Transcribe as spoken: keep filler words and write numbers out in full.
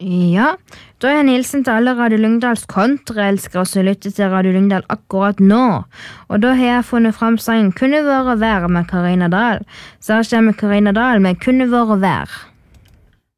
Ja, da er en hilsen til alle Radio Lyngdals kontraelskere som lytter til Radio Lyngdal akkurat nå. Og da har jeg funnet frem sangen Kunne være vær med Karina Dahl. Så her kommer Karina Dahl med Kunne være vær.